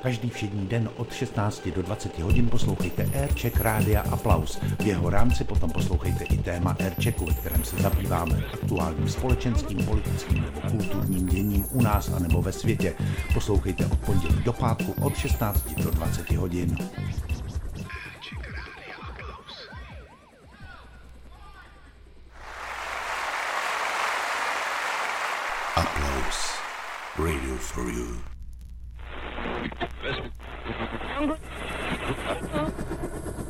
Každý všední den od 16 do 20 hodin poslouchejte Aircheck Rádia Aplaus. V jeho rámci potom poslouchejte i téma Airchecku, ve kterém se zabýváme aktuálním společenským, politickým nebo kulturním děním u nás anebo ve světě. Poslouchejte od pondělí do pátku od 16 do 20 hodin. Applause. Radio for you.